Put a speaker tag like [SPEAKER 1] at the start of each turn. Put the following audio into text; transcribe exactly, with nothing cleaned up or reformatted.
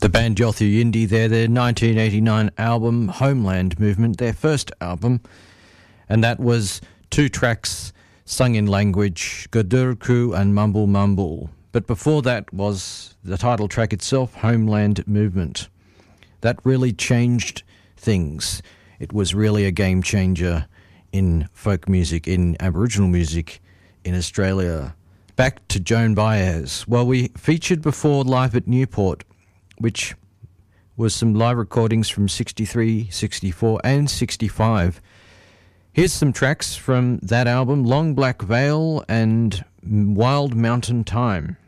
[SPEAKER 1] The band Yothu Yindi there, their nineteen eighty-nine album Homeland Movement, their first album, and that was two tracks sung in language, Gudurku and Mumble Mumble. But before that was the title track itself, Homeland Movement. That really changed things. It was really a game changer in folk music, in Aboriginal music in Australia. Back to Joan Baez. Well, we featured before Live at Newport, which was some live recordings from sixty-three, sixty-four and sixty-five. Here's some tracks from that album, Long Black Veil and Wild Mountain Time.